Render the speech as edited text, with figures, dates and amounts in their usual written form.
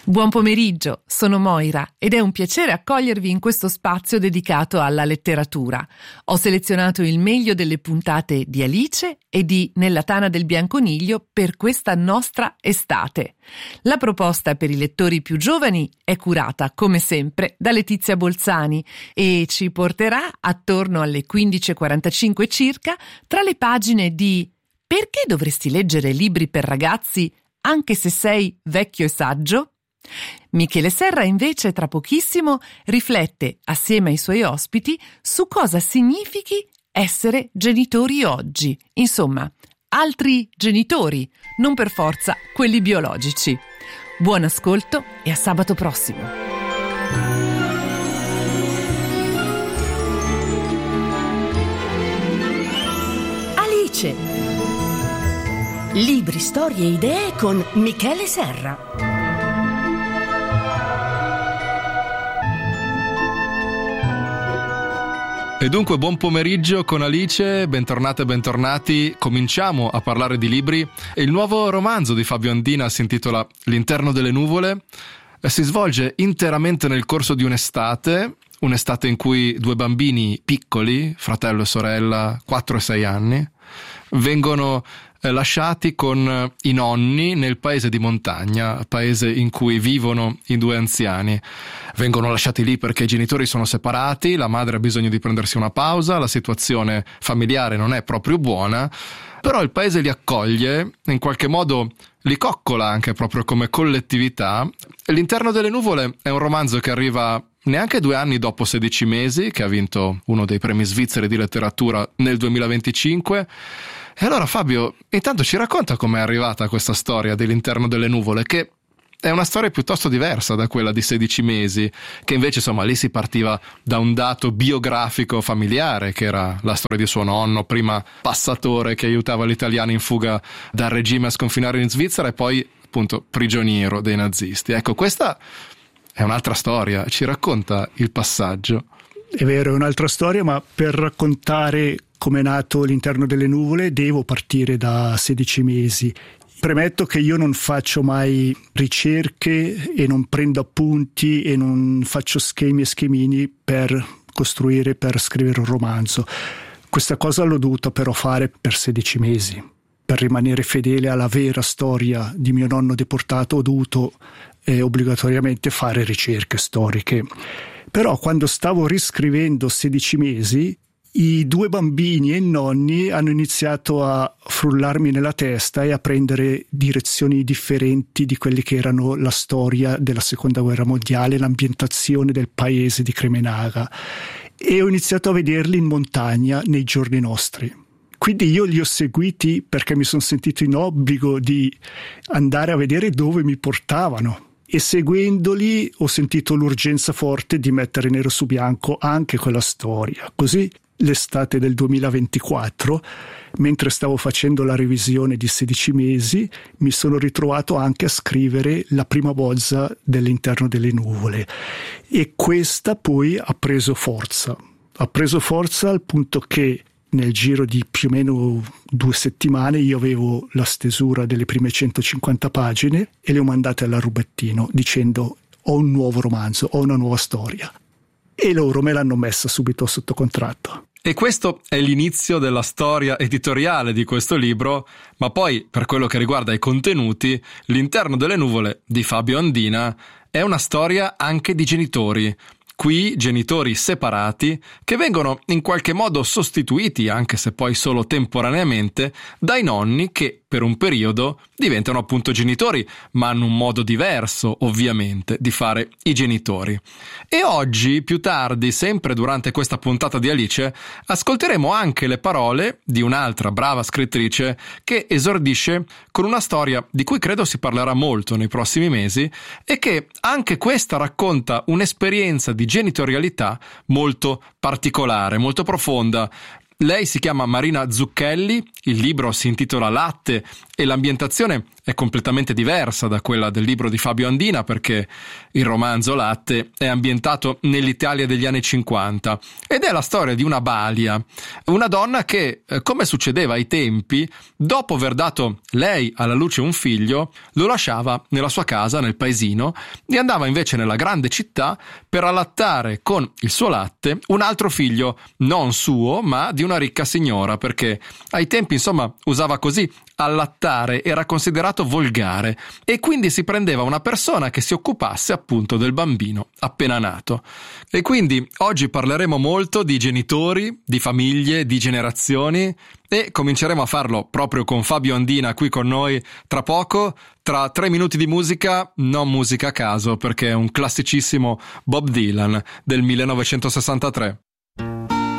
Buon pomeriggio, sono Moira ed è un piacere accogliervi in questo spazio dedicato alla letteratura. Ho selezionato il meglio delle puntate di Alice e di Nella tana del bianconiglio per questa nostra estate. La proposta per i lettori più giovani è curata, come sempre, da Letizia Bolzani e ci porterà attorno alle 15:45 circa tra le pagine di Perché dovresti leggere libri per ragazzi anche se sei vecchio e saggio? Michele Serra invece tra pochissimo riflette assieme ai suoi ospiti su cosa significhi essere genitori oggi. Insomma, altri genitori, non per forza quelli biologici. Buon ascolto e a sabato prossimo. Alice. Libri, storie e idee con Michele Serra. E dunque buon pomeriggio con Alice, bentornate e bentornati. Cominciamo a parlare di libri e il nuovo romanzo di Fabio Andina si intitola L'interno delle nuvole. Si svolge interamente nel corso di un'estate in cui due bambini piccoli, fratello e sorella, 4 e 6 anni, vengono lasciati con i nonni nel paese di montagna, paese in cui vivono i due anziani. Vengono lasciati lì perché i genitori sono separati, la madre ha bisogno di prendersi una pausa, la situazione familiare non è proprio buona, però il paese li accoglie, in qualche modo li coccola anche proprio come collettività. L'interno delle nuvole è un romanzo che arriva neanche 2 anni dopo 16 mesi, che ha vinto uno dei premi svizzeri di letteratura nel 2025. E allora Fabio, intanto ci racconta com'è arrivata questa storia dell'interno delle nuvole, che è una storia piuttosto diversa da quella di 16 mesi, che invece insomma lì si partiva da un dato biografico familiare, che era la storia di suo nonno, prima passatore che aiutava gli italiani in fuga dal regime a sconfinare in Svizzera e poi appunto prigioniero dei nazisti. Ecco, questa è un'altra storia, ci racconta il passaggio. È vero, è un'altra storia, ma per raccontare come è nato L'interno delle nuvole devo partire da 16 mesi. Premetto che io non faccio mai ricerche e non prendo appunti e non faccio schemi e schemini per costruire, per scrivere un romanzo. Questa cosa l'ho dovuta però fare per 16 mesi. Per rimanere fedele alla vera storia di mio nonno deportato ho dovuto obbligatoriamente fare ricerche storiche. Però quando stavo riscrivendo 16 mesi, i due bambini e i nonni hanno iniziato a frullarmi nella testa e a prendere direzioni differenti di quelli che erano la storia della seconda guerra mondiale, l'ambientazione del paese di Cremenaga, e ho iniziato a vederli in montagna nei giorni nostri. Quindi io li ho seguiti perché mi sono sentito in obbligo di andare a vedere dove mi portavano. E seguendoli ho sentito l'urgenza forte di mettere nero su bianco anche quella storia. Così l'estate del 2024, mentre stavo facendo la revisione di 16 mesi, mi sono ritrovato anche a scrivere la prima bozza dell'Interno delle nuvole. E questa poi ha preso forza al punto che nel giro di più o meno 2 settimane io avevo la stesura delle prime 150 pagine e le ho mandate alla Rubettino dicendo: ho un nuovo romanzo, ho una nuova storia. E loro me l'hanno messa subito sotto contratto. E questo è l'inizio della storia editoriale di questo libro, ma poi per quello che riguarda i contenuti, L'interno delle nuvole di Fabio Andina è una storia anche di genitori. Qui genitori separati che vengono in qualche modo sostituiti, anche se poi solo temporaneamente, dai nonni che per un periodo diventano appunto genitori, ma hanno un modo diverso ovviamente di fare i genitori. E oggi, più tardi, sempre durante questa puntata di Alice, ascolteremo anche le parole di un'altra brava scrittrice che esordisce con una storia di cui credo si parlerà molto nei prossimi mesi e che anche questa racconta un'esperienza di genitorialità molto particolare, molto profonda. Lei si chiama Marina Zucchelli, il libro si intitola Latte e l'ambientazione è completamente diversa da quella del libro di Fabio Andina, perché il romanzo Latte è ambientato nell'Italia degli anni 50 ed è la storia di una balia, una donna che, come succedeva ai tempi, dopo aver dato lei alla luce un figlio, lo lasciava nella sua casa nel paesino e andava invece nella grande città per allattare con il suo latte un altro figlio, non suo ma di una ricca signora, perché ai tempi insomma usava così. Allattare era considerato volgare e quindi si prendeva una persona che si occupasse appunto del bambino appena nato. E quindi oggi parleremo molto di genitori, di famiglie, di generazioni e cominceremo a farlo proprio con Fabio Andina qui con noi tra poco, tra 3 minuti di musica, non musica a caso perché è un classicissimo Bob Dylan del 1963.